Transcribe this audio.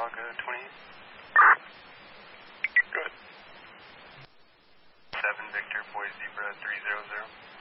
log 28. Good. 7 Victor, Boy Zebra 300.